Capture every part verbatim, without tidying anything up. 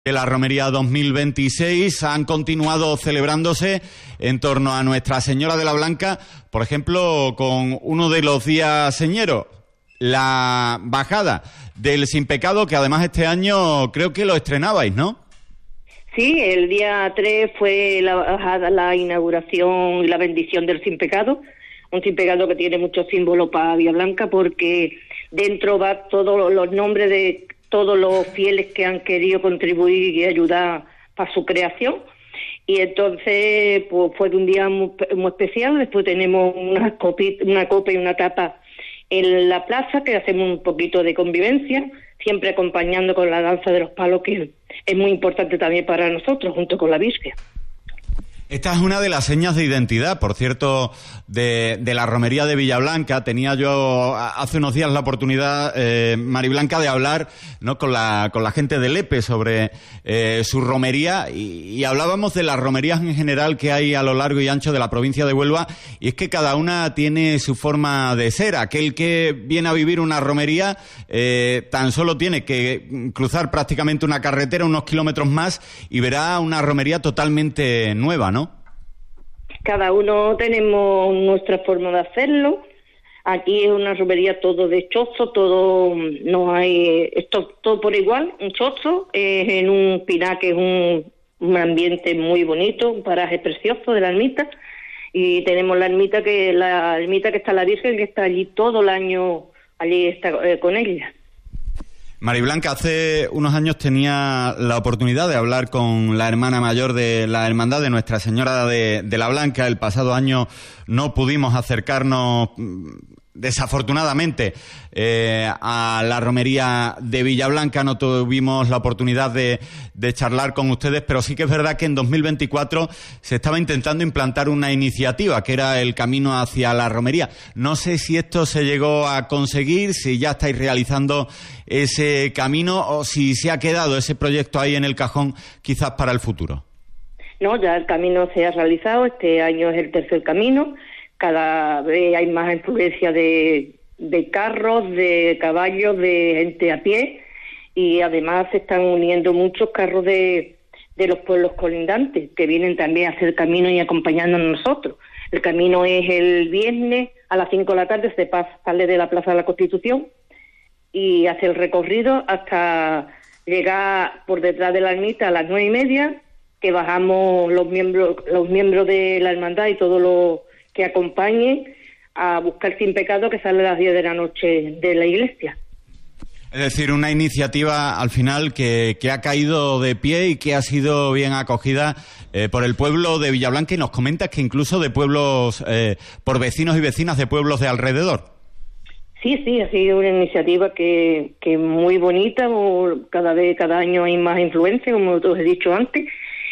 De la romería dos mil veintiséis han continuado celebrándose en torno a Nuestra Señora de la Blanca, por ejemplo, con uno de los días señeros, la bajada del Sin Pecado, que además este año creo que lo estrenabais, ¿no? Sí, el día tres fue la bajada, la inauguración y la bendición del Sin Pecado, un Sin Pecado que tiene muchos símbolos para Villablanca, porque dentro va todos los nombres de todos los fieles que han querido contribuir y ayudar para su creación. Y entonces pues fue un día muy, muy especial. Después tenemos una, copi, una copa y una tapa en la plaza, que hacemos un poquito de convivencia, siempre acompañando con la danza de los palos, que es muy importante también para nosotros, junto con la Virgen. Esta es una de las señas de identidad, por cierto, de, de la romería de Villablanca. Tenía yo hace unos días la oportunidad, eh, Mari Blanca, de hablar, ¿no?, con la con la gente de Lepe sobre eh, su romería y, y hablábamos de las romerías en general que hay a lo largo y ancho de la provincia de Huelva, y es que cada una tiene su forma de ser. Aquel que viene a vivir una romería eh, tan solo tiene que cruzar prácticamente una carretera unos kilómetros más y verá una romería totalmente nueva, ¿no? Cada uno tenemos nuestra forma de hacerlo. Aquí es una romería todo de chozo, todo, no hay, esto todo por igual. Un chozo es en un pinar, que es un, un ambiente muy bonito, un paraje precioso de la ermita, y tenemos la ermita que la ermita que está la Virgen, que está allí todo el año, allí está eh, con ella. Mari Blanca, hace unos años tenía la oportunidad de hablar con la hermana mayor de la Hermandad de Nuestra Señora de, de la Blanca. El pasado año no pudimos acercarnos, desafortunadamente, eh, a la romería de Villablanca. No tuvimos la oportunidad de, de charlar con ustedes, pero sí que es verdad que en dos mil veinticuatro se estaba intentando implantar una iniciativa que era el camino hacia la romería. No sé si esto se llegó a conseguir, si ya estáis realizando ese camino o si se ha quedado ese proyecto ahí en el cajón, quizás para el futuro. No, ya el camino se ha realizado. Este año es el tercer camino. Cada vez hay más influencia de, de carros, de caballos, de gente a pie, y además se están uniendo muchos carros de, de los pueblos colindantes, que vienen también a hacer el camino y acompañándonos a nosotros. El camino es el viernes a las cinco de la tarde, se pasa, sale de la Plaza de la Constitución y hace el recorrido hasta llegar por detrás de la ermita a las nueve y media, que bajamos los miembros, los miembros de la hermandad y todos los que acompañen a buscar Sin Pecado, que sale a las diez de la noche de la iglesia. Es decir, una iniciativa al final que, que ha caído de pie y que ha sido bien acogida eh, por el pueblo de Villablanca, y nos comentas que incluso de pueblos, eh, por vecinos y vecinas de pueblos de alrededor. Sí, sí, ha sido una iniciativa que, que muy bonita. Cada vez, cada año hay más influencia, como os he dicho antes.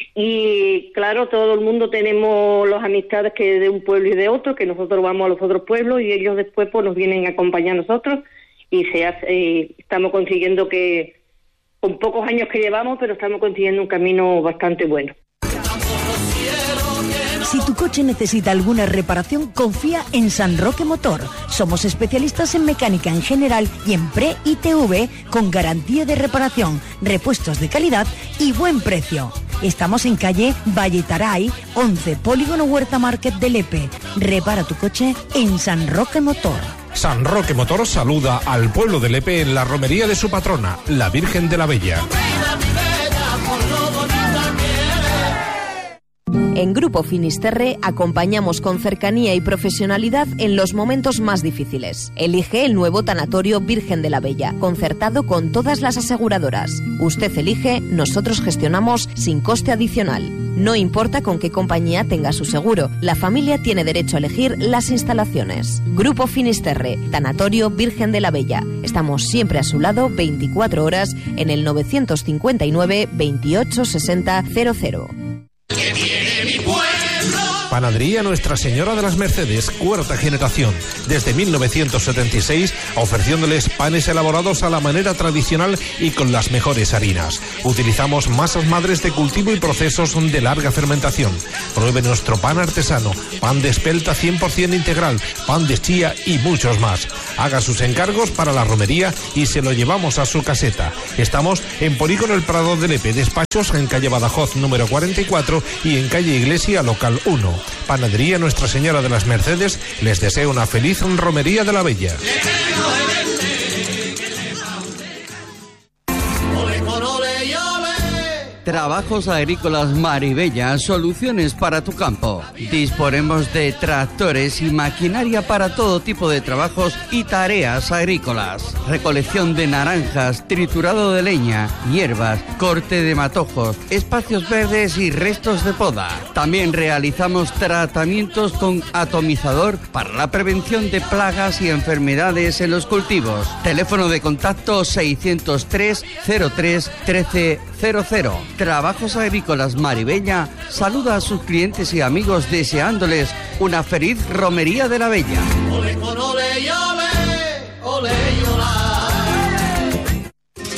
Y claro, todo el mundo tenemos las amistades que de un pueblo y de otro, que nosotros vamos a los otros pueblos y ellos después pues nos vienen a acompañar a nosotros, y se hace, eh, estamos consiguiendo que, con pocos años que llevamos, pero estamos consiguiendo un camino bastante bueno. Si tu coche necesita alguna reparación, confía en San Roque Motor. Somos especialistas en mecánica en general y en pre-I T V, con garantía de reparación, repuestos de calidad y buen precio. Estamos en calle Valletaray, once, Polígono Huerta Market de Lepe. Repara tu coche en San Roque Motor. San Roque Motor saluda al pueblo de Lepe en la romería de su patrona, la Virgen de la Bella. En Grupo Finisterre acompañamos con cercanía y profesionalidad en los momentos más difíciles. Elige el nuevo tanatorio Virgen de la Bella, concertado con todas las aseguradoras. Usted elige, nosotros gestionamos sin coste adicional. No importa con qué compañía tenga su seguro, la familia tiene derecho a elegir las instalaciones. Grupo Finisterre, tanatorio Virgen de la Bella. Estamos siempre a su lado veinticuatro horas en el novecientos cincuenta y nueve veintiocho sesenta cero cero. ¿Qué tiene mi pueblo? Panadería Nuestra Señora de las Mercedes, cuarta generación, desde mil novecientos setenta y seis, ofreciéndoles panes elaborados a la manera tradicional y con las mejores harinas. Utilizamos masas madres de cultivo y procesos de larga fermentación. Pruebe nuestro pan artesano, pan de espelta cien por ciento integral, pan de chía y muchos más. Haga sus encargos para la romería y se lo llevamos a su caseta. Estamos en Polígono El Prado de Lepe, despachos en calle Badajoz número cuarenta y cuatro y en calle Iglesia local uno. Panadería Nuestra Señora de las Mercedes les desea una feliz romería de la Bella. Trabajos Agrícolas Maribella, soluciones para tu campo. Disponemos de tractores y maquinaria para todo tipo de trabajos y tareas agrícolas. Recolección de naranjas, triturado de leña, hierbas, corte de matojos, espacios verdes y restos de poda. También realizamos tratamientos con atomizador para la prevención de plagas y enfermedades en los cultivos. Teléfono de contacto seiscientos tres cero tres trece cero cero. Trabajos Agrícolas Maribella saluda a sus clientes y amigos deseándoles una feliz romería de la Bella. Ole con ole y ole, ole y ola.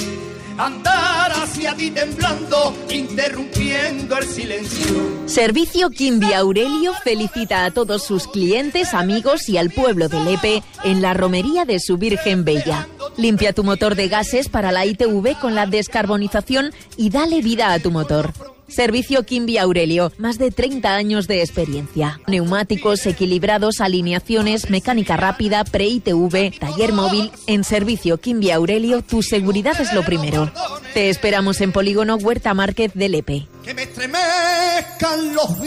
Andar hacia ti temblando, interrumpiendo el silencio. Servicio Quimby Aurelio felicita a todos sus clientes, amigos y al pueblo de Lepe en la romería de su Virgen Bella. Limpia tu motor de gases para la I T V con la descarbonización y dale vida a tu motor. Servicio Quimby Aurelio, más de treinta años de experiencia. Neumáticos equilibrados, alineaciones, mecánica rápida, pre-I T V, taller móvil. En Servicio Quimby Aurelio, tu seguridad es lo primero. Te esperamos en Polígono Huerta Márquez de Lepe. Que me estremezcan los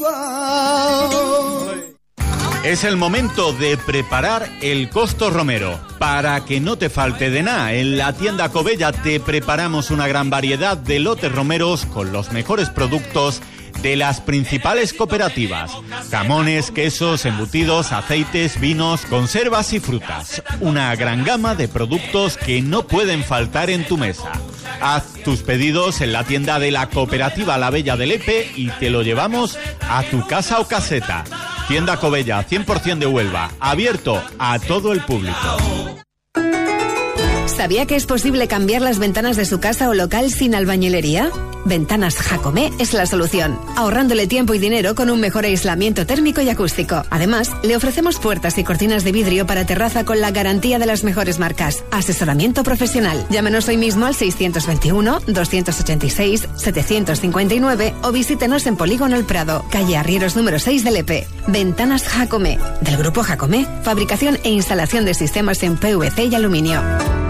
vivos. Es el momento de preparar el Costo Romero. Para que no te falte de nada, en la tienda Covella te preparamos una gran variedad de lotes romeros con los mejores productos de las principales cooperativas. Jamones, quesos, embutidos, aceites, vinos, conservas y frutas. Una gran gama de productos que no pueden faltar en tu mesa. Haz tus pedidos en la tienda de la cooperativa La Bella de Lepe y te lo llevamos a tu casa o caseta. Tienda Covella, cien por ciento de Huelva, abierto a todo el público. ¿Sabía que es posible cambiar las ventanas de su casa o local sin albañilería? Ventanas Jacomé es la solución, ahorrándole tiempo y dinero con un mejor aislamiento térmico y acústico. Además, le ofrecemos puertas y cortinas de vidrio para terraza con la garantía de las mejores marcas. Asesoramiento profesional. Llámenos hoy mismo al seiscientos veintiuno, doscientos ochenta y seis, setecientos cincuenta y nueve o visítenos en Polígono El Prado, calle Arrieros número seis de Lepe. Ventanas Jacomé, del grupo Jacomé, fabricación e instalación de sistemas en P V C y aluminio.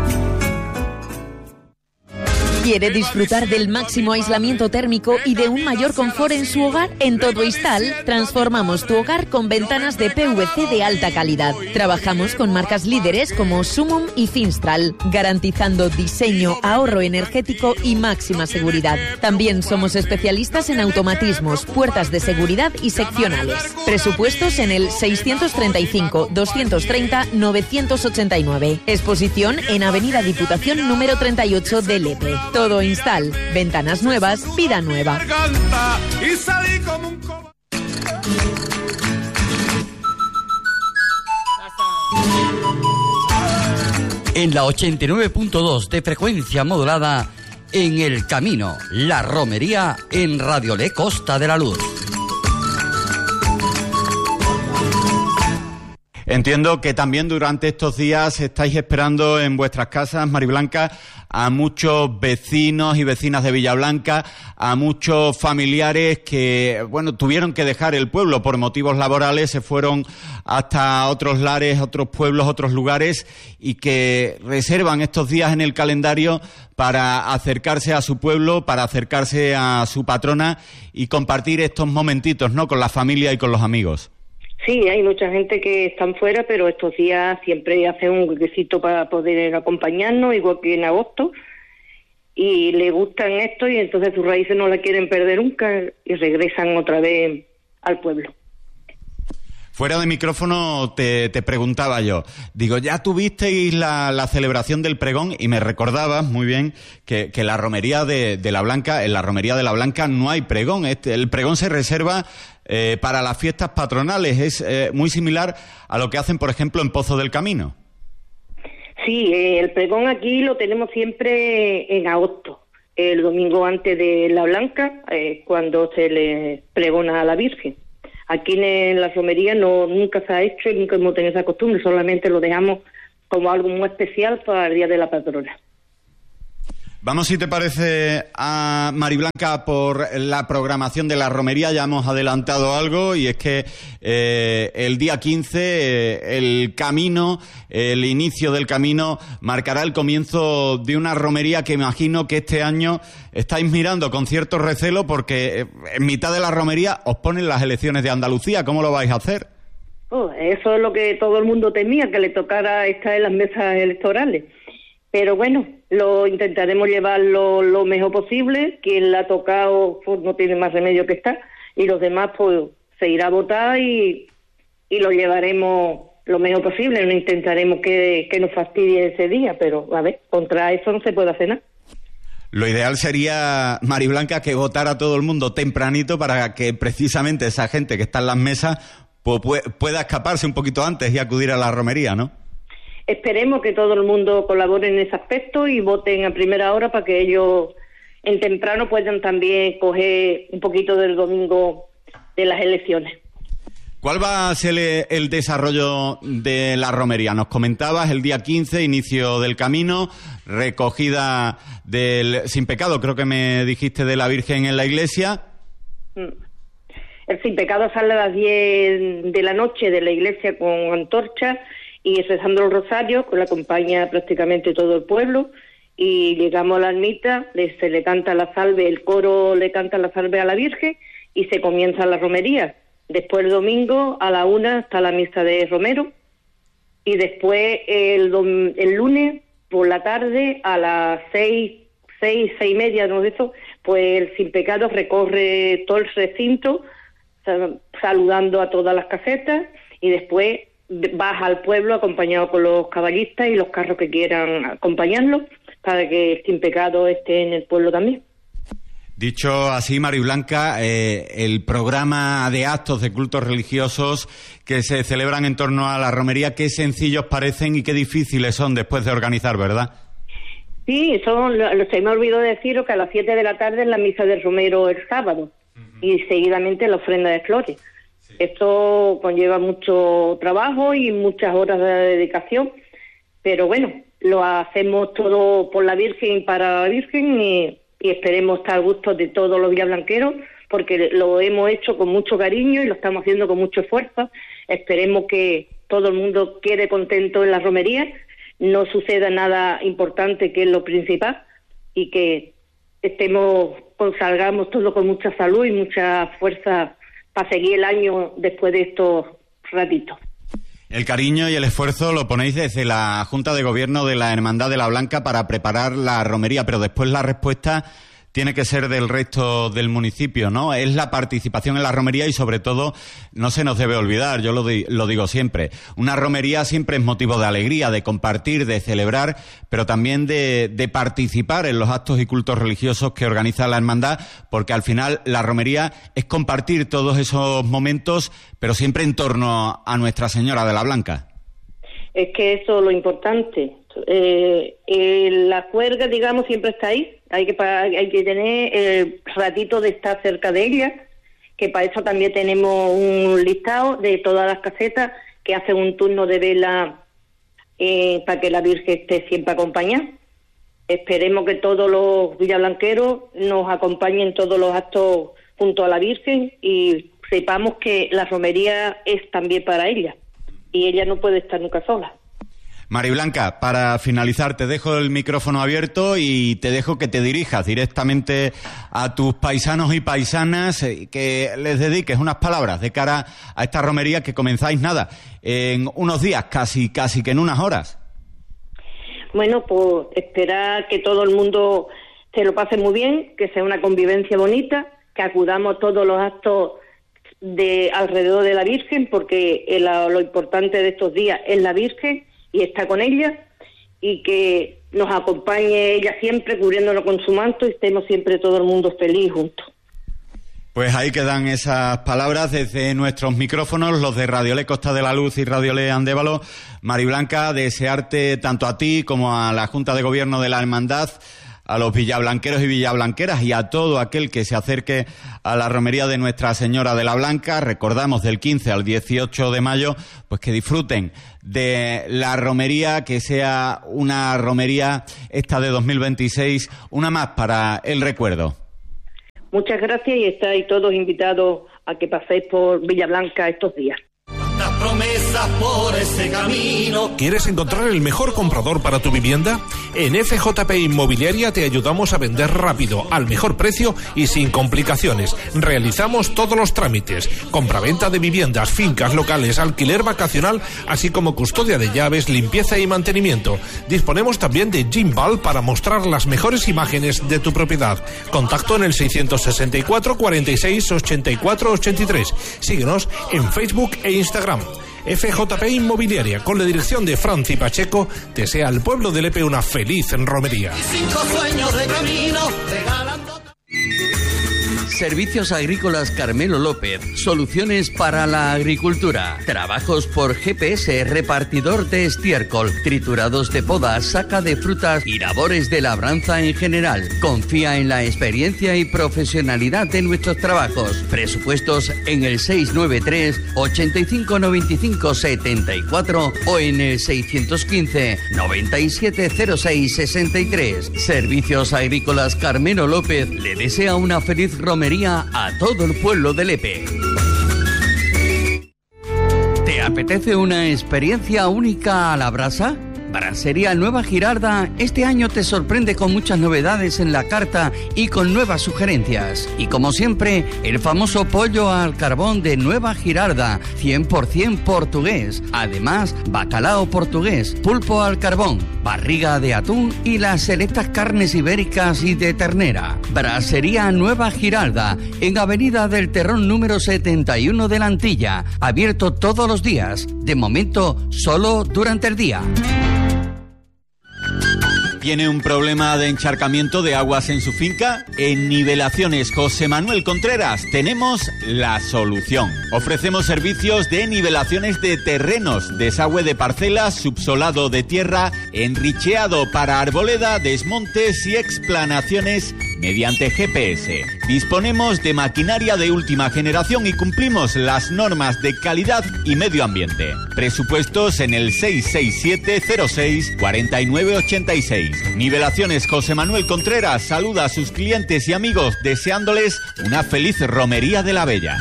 ¿Quiere disfrutar del máximo aislamiento térmico y de un mayor confort en su hogar? En Todo Instal transformamos tu hogar con ventanas de P V C de alta calidad. Trabajamos con marcas líderes como Sumum y Finstral, garantizando diseño, ahorro energético y máxima seguridad. También somos especialistas en automatismos, puertas de seguridad y seccionales. Presupuestos en el seiscientos treinta y cinco, doscientos treinta, novecientos ochenta y nueve. Exposición en Avenida Diputación número treinta y ocho de Lepe. Todo Instal. Ventanas nuevas, vida nueva. En la ochenta y nueve punto dos de frecuencia modulada, en El Camino, la romería en Radio Le Costa de la Luz. Entiendo que también durante estos días estáis esperando en vuestras casas, Mariblanca, a muchos vecinos y vecinas de Villablanca, a muchos familiares que, bueno, tuvieron que dejar el pueblo por motivos laborales, se fueron hasta otros lares, otros pueblos, otros lugares y que reservan estos días en el calendario para acercarse a su pueblo, para acercarse a su patrona y compartir estos momentitos, ¿no?, con la familia y con los amigos. Sí, hay mucha gente que están fuera, pero estos días siempre hacen un huequecito para poder acompañarnos, igual que en agosto, y le gustan esto y entonces sus raíces no la quieren perder nunca y regresan otra vez al pueblo. Fuera de micrófono te, te preguntaba yo, digo, ya tuvisteis la, la celebración del pregón y me recordabas muy bien que, que la romería de, de la Blanca, en la romería de la Blanca no hay pregón, este, el pregón se reserva eh, para las fiestas patronales, es eh, muy similar a lo que hacen, por ejemplo, en Pozo del Camino. Sí, eh, el pregón aquí lo tenemos siempre en agosto, el domingo antes de la Blanca, eh, cuando se le pregona a la Virgen. Aquí en la romería no nunca se ha hecho y nunca hemos tenido esa costumbre, solamente lo dejamos como algo muy especial para el Día de la Patrona. Vamos, si te parece, a Mariblanca por la programación de la romería. Ya hemos adelantado algo, y es que eh, el día quince eh, el camino, el inicio del camino marcará el comienzo de una romería que imagino que este año estáis mirando con cierto recelo, porque en mitad de la romería os ponen las elecciones de Andalucía. ¿Cómo lo vais a hacer? Oh, eso es lo que todo el mundo temía, que le tocara estar en las mesas electorales. Pero bueno, lo intentaremos llevarlo lo mejor posible. Quien la ha tocado pues, no tiene más remedio que estar, y los demás pues se irá a votar y, y lo llevaremos lo mejor posible. No intentaremos que, que nos fastidie ese día, pero a ver, contra eso no se puede hacer nada. Lo ideal sería, Mariblanca, que votara todo el mundo tempranito para que precisamente esa gente que está en las mesas pues, pueda escaparse un poquito antes y acudir a la romería, ¿no? Esperemos que todo el mundo colabore en ese aspecto y voten a primera hora para que ellos en temprano puedan también coger un poquito del domingo de las elecciones. ¿Cuál va a ser el desarrollo de la romería? Nos comentabas el día quince, inicio del camino, recogida del Sin Pecado, creo que me dijiste, de la Virgen en la iglesia. El Sin Pecado sale a las diez de la noche de la iglesia con antorchas y rezando el rosario, que le acompaña prácticamente todo el pueblo, y llegamos a la ermita, le, se le canta la salve, el coro le canta la salve a la Virgen, y se comienza la romería. Después el domingo a la una está la misa de Romero, y después el, dom, el lunes por la tarde a las seis, seis, seis y media, no de eso, pues el Sin Pecado recorre todo el recinto, saludando a todas las casetas, y después baja al pueblo acompañado con los caballistas y los carros que quieran acompañarlo, para que el Sin Pecado esté en el pueblo también. Dicho así, Mariblanca, eh, el programa de actos de cultos religiosos que se celebran en torno a la romería, qué sencillos parecen y qué difíciles son después de organizar, ¿verdad? Sí, son, se me olvidó deciros que a las siete de la tarde es la misa del Romero el sábado, uh-huh. y seguidamente la ofrenda de flores. Sí. Esto conlleva mucho trabajo y muchas horas de dedicación, pero bueno, lo hacemos todo por la Virgen y para la Virgen, y, y esperemos estar a gusto de todos los villablanqueros, porque lo hemos hecho con mucho cariño y lo estamos haciendo con mucho esfuerzo. Esperemos que todo el mundo quede contento en la romería, no suceda nada importante, que es lo principal, y que estemos, salgamos todos con mucha salud y mucha fuerza para seguir el año después de estos ratitos. El cariño y el esfuerzo lo ponéis desde la Junta de Gobierno de la Hermandad de la Blanca para preparar la romería, pero después la respuesta tiene que ser del resto del municipio, ¿no? Es la participación en la romería y, sobre todo, no se nos debe olvidar, yo lo, di- lo digo siempre, una romería siempre es motivo de alegría, de compartir, de celebrar, pero también de, de participar en los actos y cultos religiosos que organiza la hermandad, porque al final la romería es compartir todos esos momentos, pero siempre en torno a Nuestra Señora de la Blanca. Es que eso es lo importante. Eh, eh, la juerga, digamos, siempre está ahí. Hay que hay que tener el ratito de estar cerca de ella, que para eso también tenemos un listado de todas las casetas que hacen un turno de vela eh, para que la Virgen esté siempre acompañada. Esperemos que todos los villablanqueros nos acompañen en todos los actos junto a la Virgen y sepamos que la romería es también para ella y ella no puede estar nunca sola. Mariblanca, para finalizar, te dejo el micrófono abierto y te dejo que te dirijas directamente a tus paisanos y paisanas, eh, que les dediques unas palabras de cara a esta romería que comenzáis, nada, en unos días, casi casi que en unas horas. Bueno, pues esperar que todo el mundo se lo pase muy bien, que sea una convivencia bonita, que acudamos a todos los actos de alrededor de la Virgen, porque el, lo importante de estos días es la Virgen y está con ella, y que nos acompañe ella siempre cubriéndonos con su manto y estemos siempre todo el mundo feliz juntos. Pues ahí quedan esas palabras desde nuestros micrófonos, los de Radio Le Costa de la Luz y Radio Le Andévalo. Mariblanca, desearte tanto a ti como a la Junta de Gobierno de la Hermandad, a los villablanqueros y villablanqueras y a todo aquel que se acerque a la romería de Nuestra Señora de la Blanca. Recordamos del quince al dieciocho de mayo, pues que disfruten de la romería, que sea una romería esta de dos mil veintiséis, una más para el recuerdo. Muchas gracias y estáis todos invitados a que paséis por Villablanca estos días. Promesas por ese camino. ¿Quieres encontrar el mejor comprador para tu vivienda? En F J P Inmobiliaria te ayudamos a vender rápido, al mejor precio y sin complicaciones. Realizamos todos los trámites: compraventa de viviendas, fincas, locales, alquiler vacacional, así como custodia de llaves, limpieza y mantenimiento. Disponemos también de Gimbal para mostrar las mejores imágenes de tu propiedad. Contacto en el seiscientos sesenta y cuatro, cuarenta y seis, ochenta y cuatro, ochenta y tres. Síguenos en Facebook e Instagram. F J P Inmobiliaria, con la dirección de Franci Pacheco, desea al pueblo de Lepe una feliz romería. Cinco sueños de camino regalando. Servicios Agrícolas Carmelo López. Soluciones para la agricultura. Trabajos por G P S, repartidor de estiércol, triturados de poda, saca de frutas y labores de labranza en general. Confía en la experiencia y profesionalidad de nuestros trabajos. Presupuestos en el seiscientos noventa y tres, ochenta y cinco, noventa y cinco, setenta y cuatro o en el seiscientos quince, noventa y siete, cero seis, sesenta y tres. Servicios Agrícolas Carmelo López le desea una feliz romería a todo el pueblo de Lepe. ¿Te apetece una experiencia única a la brasa? Brasería Nueva Girarda este año te sorprende con muchas novedades en la carta y con nuevas sugerencias. Y como siempre, el famoso pollo al carbón de Nueva Girarda, cien por ciento portugués. Además, bacalao portugués, pulpo al carbón, barriga de atún y las selectas carnes ibéricas y de ternera. Brasería Nueva Girarda, en Avenida del Terrón número setenta y uno de la Antilla. Abierto todos los días. De momento, solo durante el día. ¿Tiene un problema de encharcamiento de aguas en su finca? En Nivelaciones José Manuel Contreras tenemos la solución. Ofrecemos servicios de nivelaciones de terrenos, desagüe de parcelas, subsolado de tierra, enricheado para arboleda, desmontes y explanaciones mediante G P S. Disponemos de maquinaria de última generación y cumplimos las normas de calidad y medio ambiente. Presupuestos en el seis seis siete, cero seis, cuatro nueve ocho seis. Nivelaciones José Manuel Contreras saluda a sus clientes y amigos deseándoles una feliz romería de la Bella.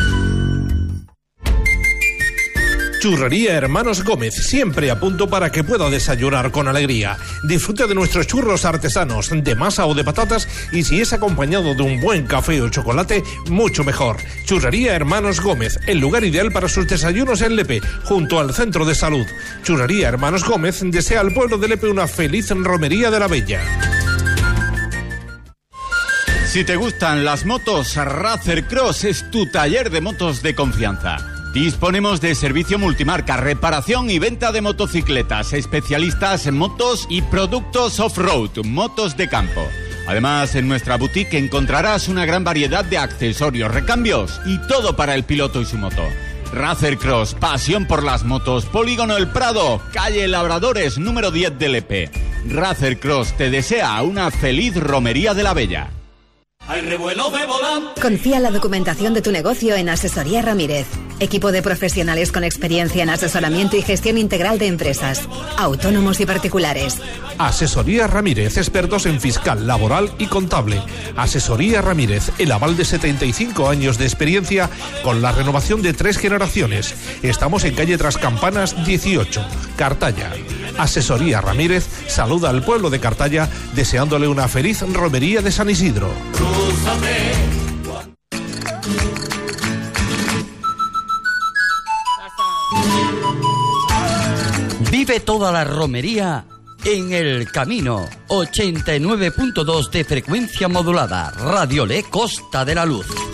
Churrería Hermanos Gómez, siempre a punto para que pueda desayunar con alegría. Disfrute de nuestros churros artesanos, de masa o de patatas, y si es acompañado de un buen café o chocolate, mucho mejor. Churrería Hermanos Gómez, el lugar ideal para sus desayunos en Lepe, junto al Centro de Salud. Churrería Hermanos Gómez desea al pueblo de Lepe una feliz romería de la Bella. Si te gustan las motos, Racer Cross es tu taller de motos de confianza. Disponemos de servicio multimarca, reparación y venta de motocicletas, especialistas en motos y productos off-road, motos de campo. Además, en nuestra boutique encontrarás una gran variedad de accesorios, recambios y todo para el piloto y su moto. Racer Cross, pasión por las motos, Polígono El Prado, calle Labradores, número diez de Lepe. Racer Cross te desea una feliz romería de la Bella. Hay revuelo de volante. Confía la documentación de tu negocio en Asesoría Ramírez. Equipo de profesionales con experiencia en asesoramiento y gestión integral de empresas, autónomos y particulares. Asesoría Ramírez, expertos en fiscal, laboral y contable. Asesoría Ramírez, el aval de setenta y cinco años de experiencia con la renovación de tres generaciones. Estamos en calle Trascampanas dieciocho, Cartaya. Asesoría Ramírez saluda al pueblo de Cartaya deseándole una feliz romería de San Isidro. Vive toda la romería en El Camino. ochenta y nueve punto dos de frecuencia modulada. Radio Le Costa de la Luz.